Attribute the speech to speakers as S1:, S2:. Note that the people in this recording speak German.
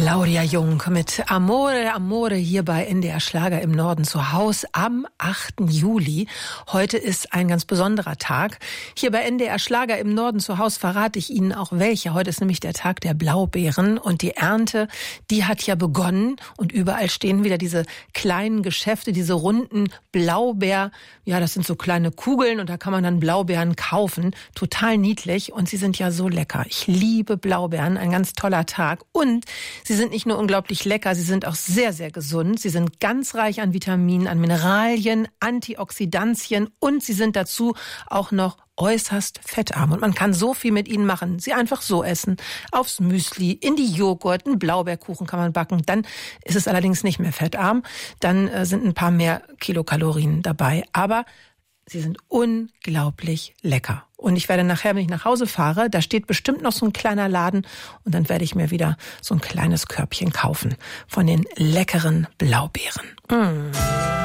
S1: Claudia Jung mit Amore, Amore hier bei NDR Schlager im Norden zu Haus am 8. Juli. Heute ist ein ganz besonderer Tag. Hier bei NDR Schlager im Norden zu Haus verrate ich Ihnen auch welche. Heute ist nämlich der Tag der Blaubeeren und die Ernte, die hat ja begonnen und überall stehen wieder diese kleinen Geschäfte, diese runden Blaubeer, ja, das sind so kleine Kugeln und da kann man dann Blaubeeren kaufen. Total niedlich und sie sind ja so lecker. Ich liebe Blaubeeren, ein ganz toller Tag und sie sind nicht nur unglaublich lecker, sie sind auch sehr, sehr gesund. Sie sind ganz reich an Vitaminen, an Mineralien, Antioxidantien und sie sind dazu auch noch äußerst fettarm. Und man kann so viel mit ihnen machen. Sie einfach so essen. Aufs Müsli, in die Joghurt, einen Blaubeerkuchen kann man backen. Dann ist es allerdings nicht mehr fettarm. Dann sind ein paar mehr Kilokalorien dabei. Aber sie sind unglaublich lecker. Und ich werde nachher, wenn ich nach Hause fahre, da steht bestimmt noch so ein kleiner Laden und dann werde ich mir wieder so ein kleines Körbchen kaufen von den leckeren Blaubeeren.